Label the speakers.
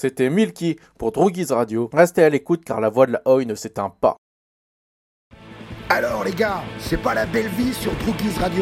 Speaker 1: C'était Milky pour Droogies Radio. Restez à l'écoute car la voix de la Oi ne s'éteint pas.
Speaker 2: Alors les gars, c'est pas la belle vie sur Droogies Radio ?